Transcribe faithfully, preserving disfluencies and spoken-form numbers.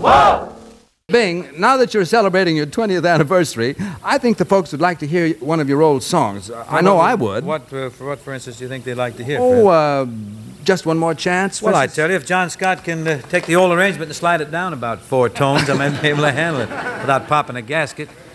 Whoa! Bing, now that you're celebrating your twentieth anniversary, I think the folks would like to hear one of your old songs. Uh, I know what, I would. What, uh, for what, for instance, do you think they'd like to hear? Oh, uh, just one more chance? Well, I tell you, if John Scott can uh, take the old arrangement and slide it down about four tones, I might be able to handle it without popping a gasket.